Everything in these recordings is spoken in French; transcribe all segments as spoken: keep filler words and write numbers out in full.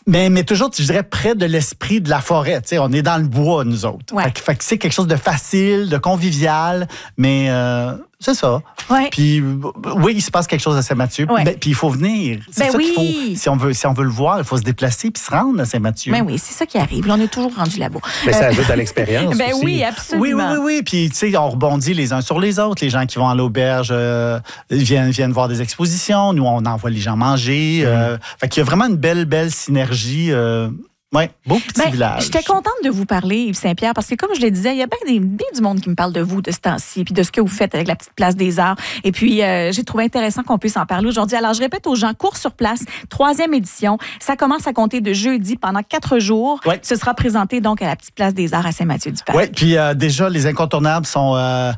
Mais, mais toujours, je dirais, près de l'esprit de la forêt. Tu sais, on est dans le bois, nous autres. Ouais. Fait, que, fait que c'est quelque chose de facile, de convivial, mais euh, c'est ça. Ouais. Puis oui, il se passe quelque chose à Saint-Mathieu. Ouais. Ben, puis il faut venir. C'est Ben ça oui. qu'il faut. Si on veut, si on veut le voir, il faut se déplacer puis se rendre à Saint-Mathieu. Ben oui, c'est ça qui arrive. Là, on est toujours rendu là-bas. Mais ça ajoute à l'expérience Ben aussi. oui, absolument. Oui, oui, oui, oui. Puis, tu sais, on rebondit les uns sur les autres. Les gens qui vont à l'auberge euh, viennent, viennent voir des expositions. Nous, on envoie les gens manger. Euh, fait qu'il y a vraiment une belle, belle synergie. Euh, oui, beau petit Ben, village. J'étais contente de vous parler, Yves Saint-Pierre, parce que comme je le disais, il y a bien, des, bien du monde qui me parle de vous de ce temps-ci, puis de ce que vous faites avec la petite place des arts. Et puis, euh, j'ai trouvé intéressant qu'on puisse en parler aujourd'hui. Alors, je répète aux gens, cours sur place, troisième édition. Ça commence à compter de jeudi pendant quatre jours. Ouais. Ce sera présenté donc à la petite place des arts à Saint-Mathieu-du-Parc. Oui, puis euh, déjà, les incontournables sont...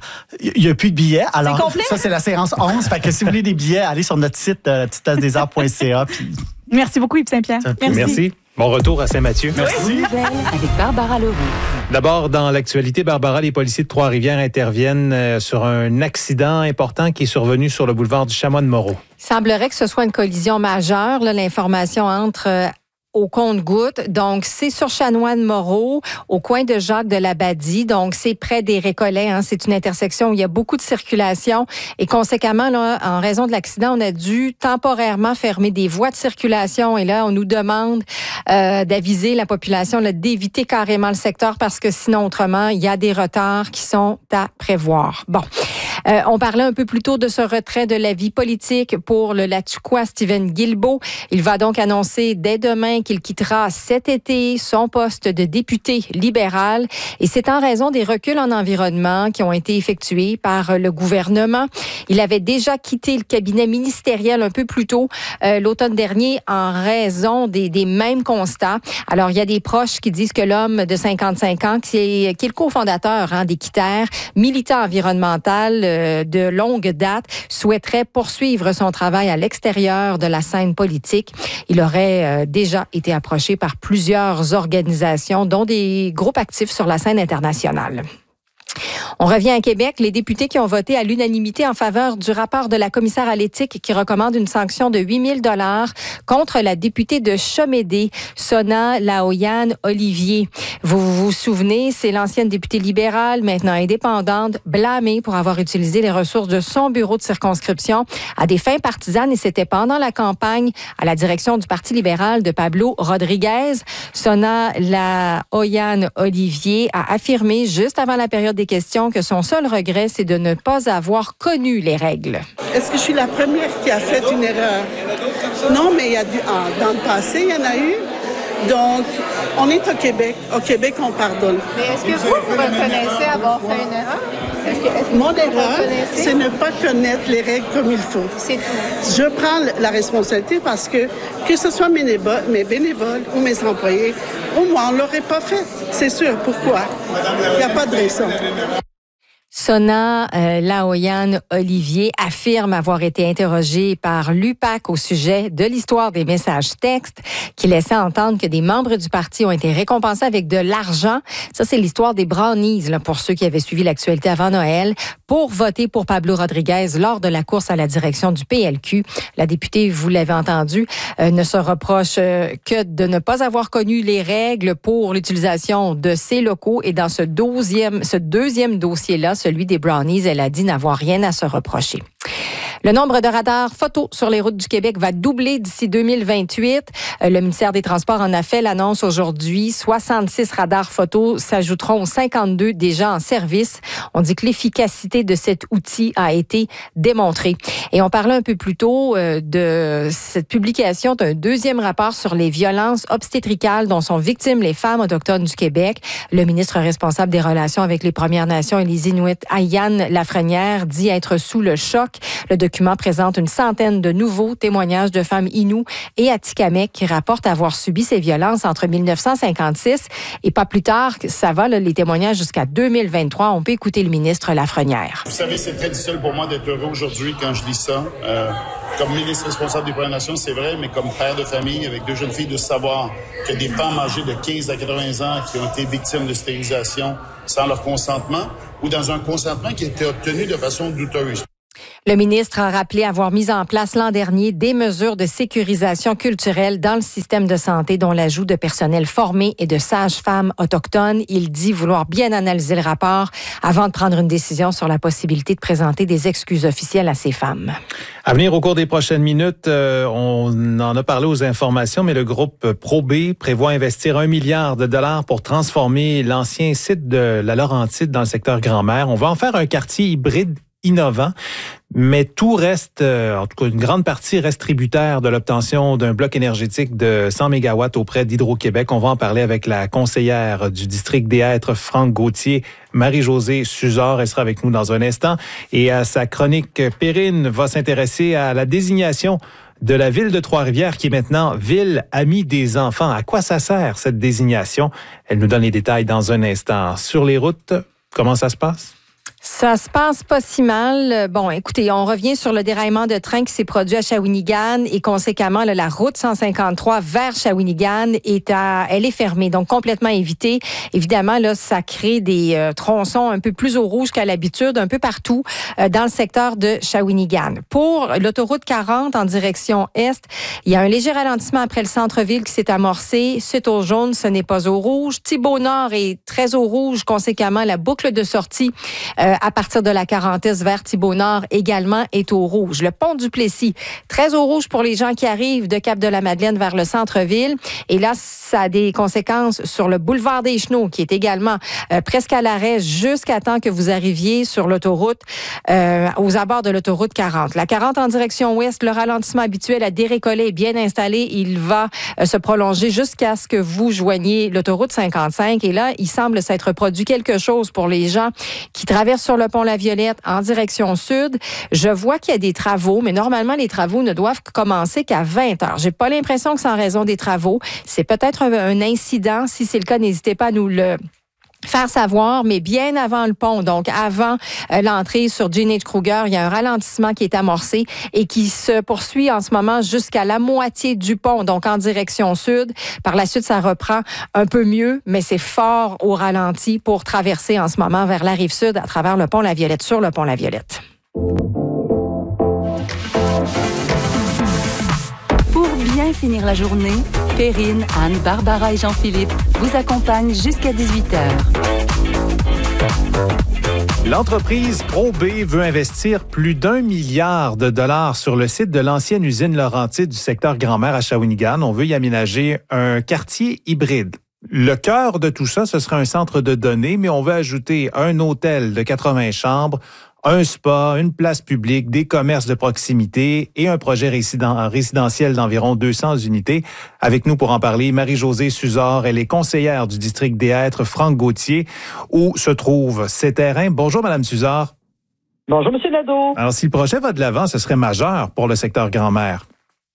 Il n'y a plus de billets. Alors, complet? ça, c'est la séance onze. Fait que si vous voulez des billets, allez sur notre site, euh, la petite place des arts point c a. Puis... Merci beaucoup, Yves Saint-Pierre. Merci. Merci. Bon retour à Saint-Mathieu. Merci. Nouvelles avec Barbara Leroux. D'abord, dans l'actualité, Barbara, les policiers de Trois-Rivières interviennent euh, sur un accident important qui est survenu sur le boulevard du Chamois-de-Moreau. Il semblerait que ce soit une collision majeure. Là, l'information entre euh, au compte-gouttes. Donc, c'est sur Chanoine-Moreau, au coin de Jacques-de-Labadie. Donc, c'est près des Récollets. Hein. C'est une intersection où il y a beaucoup de circulation. Et conséquemment, là, en raison de l'accident, on a dû temporairement fermer des voies de circulation. Et là, on nous demande euh, d'aviser la population là, d'éviter carrément le secteur parce que sinon, autrement, il y a des retards qui sont à prévoir. Bon. Euh, on parlait un peu plus tôt de ce retrait de la vie politique pour le Latuquois Stephen Guilbeault. Il va donc annoncer dès demain qu'il quittera cet été son poste de député libéral. Et c'est en raison des reculs en environnement qui ont été effectués par le gouvernement. Il avait déjà quitté le cabinet ministériel un peu plus tôt euh, l'automne dernier en raison des, des mêmes constats. Alors, il y a des proches qui disent que l'homme de cinquante-cinq ans, qui est, qui est le cofondateur hein, d'Équiterre, militant environnemental euh, de longue date, souhaiterait poursuivre son travail à l'extérieur de la scène politique. Il aurait euh, déjà été approché par plusieurs organisations, dont des groupes actifs sur la scène internationale. On revient à Québec. Les députés qui ont voté à l'unanimité en faveur du rapport de la commissaire à l'éthique qui recommande une sanction de huit mille dollars contre la députée de Chomédé, Sona Laoyane Olivier. Vous vous souvenez, c'est l'ancienne députée libérale, maintenant indépendante, blâmée pour avoir utilisé les ressources de son bureau de circonscription à des fins partisanes et c'était pendant la campagne à la direction du Parti libéral de Pablo Rodriguez. Sona Laoyane Olivier a affirmé juste avant la période des questions que son seul regret, c'est de ne pas avoir connu les règles. Est-ce que je suis la première qui a fait une erreur? Non, mais il y a du, ah, dans le passé, il y en a eu. Donc, on est au Québec. Au Québec, on pardonne. Mais est-ce que vous, vous reconnaissez avoir fait une erreur? Est-ce que, est-ce que Mon vous erreur, reconnaissez? c'est ne pas connaître les règles comme il faut. C'est tout. Je prends la responsabilité parce que, que ce soit mes, nébo- mes bénévoles ou mes employés, au moins, on ne l'aurait pas fait. C'est sûr. Pourquoi? Il n'y a pas de raison. Sona euh, Laoyane Olivier affirme avoir été interrogée par l'U P A C au sujet de l'histoire des messages textes qui laissait entendre que des membres du parti ont été récompensés avec de l'argent. Ça, c'est l'histoire des brownies, là, pour ceux qui avaient suivi l'actualité avant Noël, pour voter pour Pablo Rodriguez lors de la course à la direction du P L Q. La députée, vous l'avez entendu, euh, ne se reproche euh, que de ne pas avoir connu les règles pour l'utilisation de ces locaux. Et dans ce deuxième, ce deuxième dossier-là, celui des brownies, elle a dit n'avoir rien à se reprocher. Le nombre de radars photos sur les routes du Québec va doubler d'ici deux mille vingt-huit. Le ministère des Transports en a fait l'annonce aujourd'hui. soixante-six radars photos s'ajouteront aux cinquante-deux déjà en service. On dit que l'efficacité de cet outil a été démontrée. Et on parlait un peu plus tôt euh, de cette publication d'un deuxième rapport sur les violences obstétricales dont sont victimes les femmes autochtones du Québec. Le ministre responsable des relations avec les Premières Nations et les Inuits, Yann Lafrenière, dit être sous le choc. Le document présente une centaine de nouveaux témoignages de femmes Innu et Atikamekw qui rapportent avoir subi ces violences entre mille neuf cent cinquante-six et pas plus tard, ça va, là, les témoignages jusqu'à deux mille vingt-trois. On peut écouter le ministre Lafrenière. Vous savez, c'est très difficile pour moi d'être heureux aujourd'hui quand je lis ça. Euh, comme ministre responsable des Premières Nations, c'est vrai, mais comme père de famille avec deux jeunes filles, de savoir que des femmes âgées de quinze à quatre-vingts ans qui ont été victimes de stérilisation sans leur consentement ou dans un consentement qui a été obtenu de façon douteuse. Le ministre a rappelé avoir mis en place l'an dernier des mesures de sécurisation culturelle dans le système de santé, dont l'ajout de personnel formé et de sages-femmes autochtones. Il dit vouloir bien analyser le rapport avant de prendre une décision sur la possibilité de présenter des excuses officielles à ces femmes. À venir au cours des prochaines minutes, euh, on en a parlé aux informations, mais le groupe ProB prévoit investir un milliard de dollars pour transformer l'ancien site de la Laurentide dans le secteur Grand-Mère. On va en faire un quartier hybride innovant, mais tout reste, euh, en tout cas une grande partie reste tributaire de l'obtention d'un bloc énergétique de cent mégawatts auprès d'Hydro-Québec. On va en parler avec la conseillère du district des Hêtres, Franck Gauthier, Marie-Josée Suzor. Elle sera avec nous dans un instant. Et à sa chronique, Perrine va s'intéresser à la désignation de la ville de Trois-Rivières, qui est maintenant ville amie des enfants. À quoi ça sert, cette désignation? Elle nous donne les détails dans un instant. Sur les routes, comment ça se passe? Ça se passe pas si mal. Bon, écoutez, on revient sur le déraillement de train qui s'est produit à Shawinigan et conséquemment, là, la route cent cinquante-trois vers Shawinigan est à, elle est fermée, donc complètement évitée. Évidemment, là, ça crée des euh, tronçons un peu plus au rouge qu'à l'habitude, un peu partout euh, dans le secteur de Shawinigan. Pour l'autoroute quarante en direction est, il y a un léger ralentissement après le centre-ville qui s'est amorcé. C'est au jaune, ce n'est pas au rouge. Thibault-Nord est très au rouge, conséquemment, la boucle de sortie euh, à partir de la quarantaine vers Thibault-Nord également est au rouge. Le pont du Plessis, très au rouge pour les gens qui arrivent de Cap-de-la-Madeleine vers le centre-ville. Et là, ça a des conséquences sur le boulevard des Chenaux, qui est également euh, presque à l'arrêt jusqu'à temps que vous arriviez sur l'autoroute, euh, aux abords de l'autoroute quarante. La quarante en direction ouest, le ralentissement habituel à Dérécollet est bien installé. Il va euh, se prolonger jusqu'à ce que vous joigniez l'autoroute cinquante-cinq. Et là, il semble s'être produit quelque chose pour les gens qui traversent sur le pont La Violette en direction sud. Je vois qu'il y a des travaux, mais normalement, les travaux ne doivent commencer qu'à vingt heures. J'ai pas l'impression que c'est en raison des travaux. C'est peut-être un, un incident. Si c'est le cas, n'hésitez pas à nous le faire savoir, mais bien avant le pont, donc avant euh, l'entrée sur Jean H. Kruger, il y a un ralentissement qui est amorcé et qui se poursuit en ce moment jusqu'à la moitié du pont, donc en direction sud. Par la suite, ça reprend un peu mieux, mais c'est fort au ralenti pour traverser en ce moment vers la rive sud à travers le pont La Violette, sur le pont La Violette. Pour bien finir la journée, Perrine, Anne, Barbara et Jean-Philippe vous accompagnent jusqu'à dix-huit heures. L'entreprise ProB veut investir plus d'un milliard de dollars sur le site de l'ancienne usine Laurentide du secteur Grand-Mère à Shawinigan. On veut y aménager un quartier hybride. Le cœur de tout ça, ce sera un centre de données, mais on veut ajouter un hôtel de quatre-vingts chambres, un spa, une place publique, des commerces de proximité et un projet résident- résidentiel d'environ deux cents unités. Avec nous pour en parler, Marie-Josée Suzor, elle est conseillère du district des Hêtres, Franck Gauthier, où se trouvent ces terrains. Bonjour, Madame Suzor. Bonjour, Monsieur Nadeau. Alors, si le projet va de l'avant, ce serait majeur pour le secteur Grand-Mère.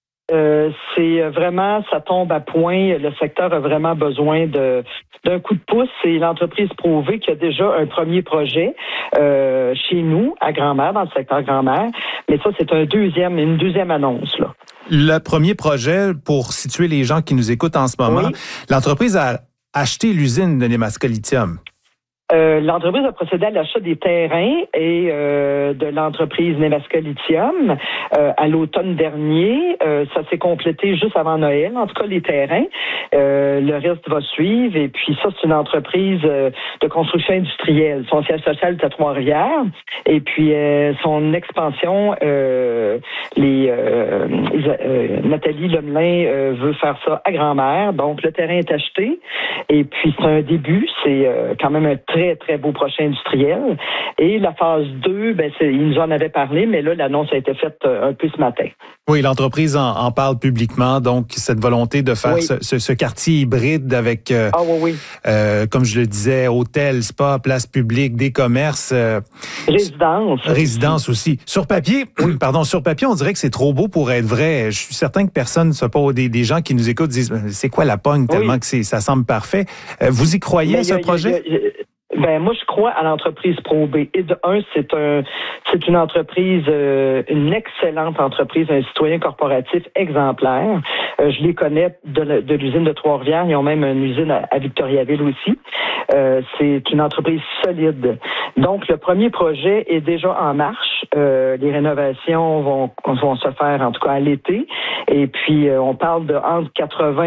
Euh, c'est vraiment, ça tombe à point. Le secteur a vraiment besoin de d'un coup de pouce. C'est l'entreprise ProB qui a déjà un premier projet euh, chez nous, à Grand-Mère, dans le secteur Grand-Mère. Mais ça, c'est un deuxième, une deuxième annonce, là. Le premier projet, pour situer les gens qui nous écoutent en ce moment, oui. L'entreprise a acheté l'usine de Nemaska Lithium. Euh, l'entreprise a procédé à l'achat des terrains et euh, de l'entreprise Nemaska Lithium euh, à l'automne dernier. Euh, ça s'est complété juste avant Noël, en tout cas les terrains. Euh, le reste va suivre. Et puis ça, c'est une entreprise euh, de construction industrielle. Son siège social est à Trois-Rivières. Et puis euh, son expansion, euh, les euh, euh, Nathalie Lemelin euh, veut faire ça à Grand-Mère. Donc le terrain est acheté. Et puis c'est un début. C'est euh, quand même un très très, très beau projet industriel. Et la phase deux, ben, c'est, ils nous en avaient parlé, mais là, l'annonce a été faite un peu ce matin. Oui, l'entreprise en, en parle publiquement, donc cette volonté de faire oui. ce, ce, ce quartier hybride avec, euh, ah, oui, oui. Euh, comme je le disais, hôtel, spa, place publique, des commerces. Euh, résidence. Résidence aussi. aussi. Sur papier, pardon, sur papier, on dirait que c'est trop beau pour être vrai. Je suis certain que personne, pas des, des gens qui nous écoutent disent, c'est quoi la pogne tellement oui. que c'est, ça semble parfait. Euh, vous y croyez à ce y a, projet? Y a, y a, Ben moi, je crois à l'entreprise Pro B. Et de un, c'est un, c'est une entreprise, euh, une excellente entreprise, un citoyen corporatif exemplaire. Euh, je les connais de, de l'usine de Trois-Rivières. Ils ont même une usine à, à Victoriaville aussi. Euh, c'est une entreprise solide. Donc, le premier projet est déjà en marche. Euh, les rénovations vont, vont se faire, en tout cas, à l'été. Et puis, euh, on parle de entre quatre-vingts